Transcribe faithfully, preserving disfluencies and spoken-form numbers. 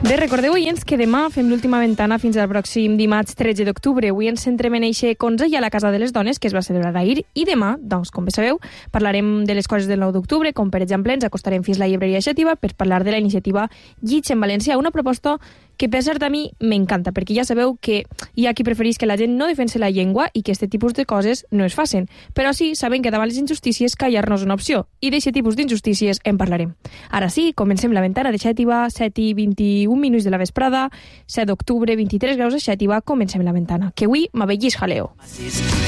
Bé, recordeu, oients, que demà fem l'última ventana fins al pròxim dimarts tretze d'octubre. Avui ens centrem en eixe Consell a la Casa de les Dones, que es va celebrar ahir, i demà, doncs, com bé sabeu, parlarem de les coses del nou d'octubre, com per exemple ens acostarem fins a la llibreria Xàtiva per parlar de la iniciativa Llits en Valencià, una proposta que per cert a mi m'encanta, perquè ja sabeu que hi ha qui preferís que la gent no defensi la llengua i que aquest tipus de coses no es facin, però sí saben que davant les injustícies callar-nos és una opció, i d'aquest tipus d'injustícies en parlarem. Ara sí, comencem la ventana de Xàtiva, set i vint-i-un minuts de la vesprada, set d'octubre, vint-i-tres graus a Xàtiva, comencem la ventana, que avui m'avellis jaleo.